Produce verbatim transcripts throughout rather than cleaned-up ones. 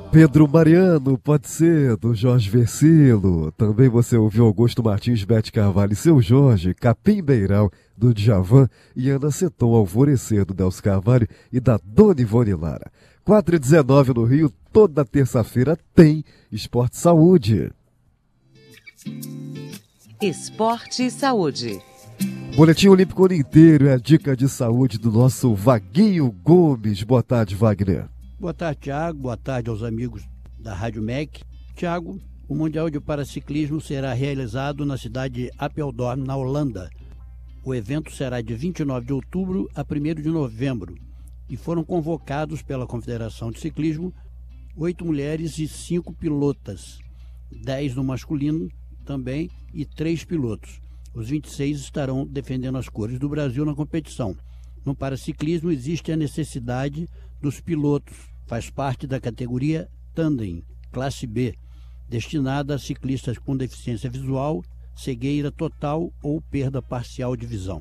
Pedro Mariano, pode ser, do Jorge Versilo. Também você ouviu Augusto Martins, Bete Carvalho e Seu Jorge, Capim Beiral, do Djavan, e Ana Seton, Alvorecer, do Delcio Carvalho e da Dona Ivone Lara. quatro e dezenove no Rio, toda terça-feira tem Esporte Saúde. Esporte e Saúde. Boletim Olímpico Ano Inteiro é a dica de saúde do nosso Vaguinho Gomes. Boa tarde, Wagner. Boa tarde, Tiago. Boa tarde aos amigos da Rádio M E C. Tiago, o Mundial de Paraciclismo será realizado na cidade de Apeldoorn, na Holanda. O evento será de vinte e nove de outubro a primeiro de novembro e foram convocados pela Confederação de Ciclismo oito mulheres e cinco pilotas, dez no masculino também e três pilotos. Os vinte e seis estarão defendendo as cores do Brasil na competição. No paraciclismo existe a necessidade dos pilotos, faz parte da categoria Tandem, classe B, destinada a ciclistas com deficiência visual, cegueira total ou perda parcial de visão.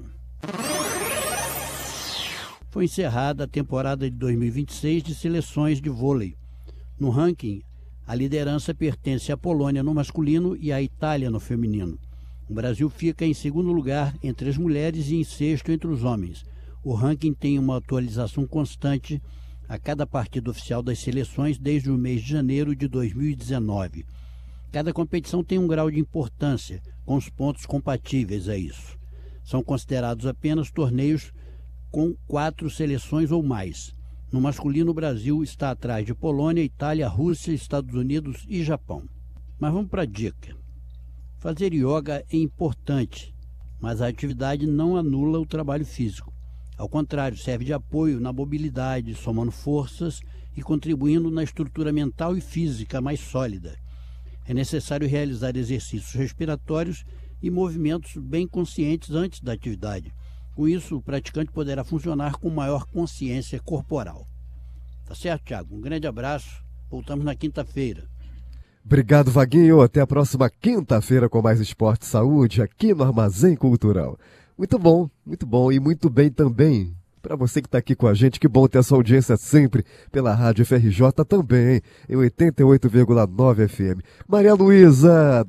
Foi encerrada a temporada de dois mil e vinte e seis de seleções de vôlei. No ranking, a liderança pertence à Polônia no masculino e à Itália no feminino. O Brasil fica em segundo lugar entre as mulheres e em sexto entre os homens. O ranking tem uma atualização constante a cada partida oficial das seleções desde o mês de janeiro de dois mil e dezenove. Cada competição tem um grau de importância, com os pontos compatíveis a isso. São considerados apenas torneios com quatro seleções ou mais. No masculino, o Brasil está atrás de Polônia, Itália, Rússia, Estados Unidos e Japão. Mas vamos para a dica. Fazer yoga é importante, mas a atividade não anula o trabalho físico. Ao contrário, serve de apoio na mobilidade, somando forças e contribuindo na estrutura mental e física mais sólida. É necessário realizar exercícios respiratórios e movimentos bem conscientes antes da atividade. Com isso, o praticante poderá funcionar com maior consciência corporal. Tá certo, Thiago? Um grande abraço. Voltamos na quinta-feira. Obrigado, Vaguinho. Até a próxima quinta-feira com mais Esporte e Saúde aqui no Armazém Cultural. Muito bom, muito bom e muito bem também. Para você que está aqui com a gente, que bom ter a sua audiência sempre pela Rádio F R J também, em oitenta e oito vírgula nove F M. Maria Luísa.